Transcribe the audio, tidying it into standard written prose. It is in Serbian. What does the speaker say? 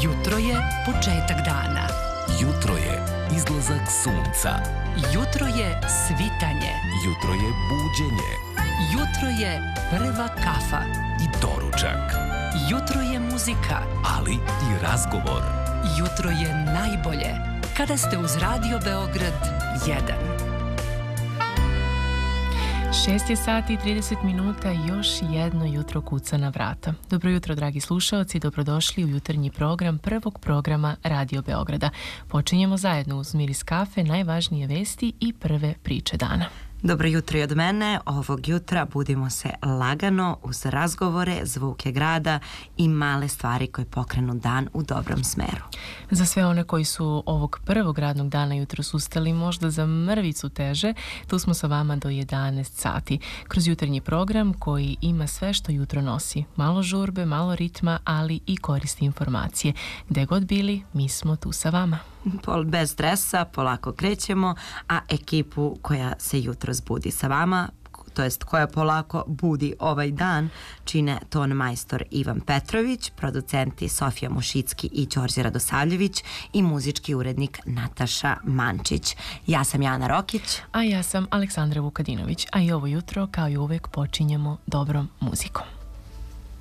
Jutro je početak dana. Jutro je izlazak sunca. Jutro je svitanje. Jutro je buđenje. Jutro je prva kafa. I doručak. Jutro je muzika. Ali i razgovor. Jutro je najbolje kada ste uz Radio Beograd 1. 6 je sati i 30 minuta, još jedno jutro kuca na vrata. Dobro jutro, dragi slušaoci, dobrodošli u jutarnji program prvog programa Radio Beograda. Počinjemo zajedno uz miris kafe, najvažnije vesti i prve priče dana. Dobro jutro i od mene. Ovog jutra budimo se lagano uz razgovore, zvuke grada i male stvari koje pokrenu dan u dobrom smeru. Za sve one koji su ovog prvog radnog dana jutro sustali možda za mrvicu teže, tu smo sa vama do 11 sati. Kroz jutarnji program koji ima sve što jutro nosi. Malo žurbe, malo ritma, ali i koristi informacije. Gde god bili, mi smo tu sa vama. Bez stresa, polako krećemo, a ekipu koja se jutro zbudi sa vama, to jest koja polako budi ovaj dan, čine ton majstor Ivan Petrović, producenti Sofija Mušicki i Đorđe Radosavljević i muzički urednik Nataša Mančić. Ja sam Jana Rokić. A ja sam Aleksandra Vukadinović, a i ovo jutro, kao i uvek, počinjemo dobrom muzikom.